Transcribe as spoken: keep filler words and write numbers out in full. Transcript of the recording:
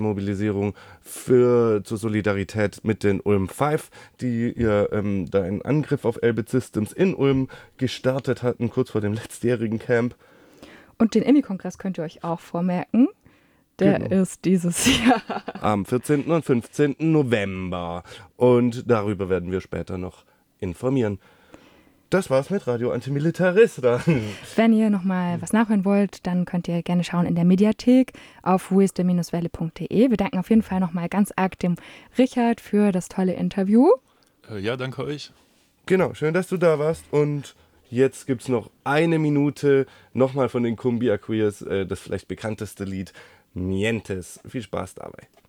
Mobilisierung für, zur Solidarität mit den Ulm Five, die ja ähm, da einen Angriff auf Elbit Systems in Ulm gestartet hatten, kurz vor dem letztjährigen Camp. Und den Emmy-Kongress könnt ihr euch auch vormerken. Der genau. ist dieses Jahr am vierzehnten und fünfzehnten November. Und darüber werden wir später noch informieren. Das war's mit Radio Antimilitarista. Wenn ihr nochmal was nachhören wollt, dann könnt ihr gerne schauen in der Mediathek auf wisdom Bindestrich welle punkt de. Wir danken auf jeden Fall nochmal ganz arg dem Richard für das tolle Interview. Äh, ja, danke euch. Genau, schön, dass du da warst. Und jetzt gibt's noch eine Minute nochmal von den Cumbia Queers, äh, das vielleicht bekannteste Lied, Mientes. Viel Spaß dabei.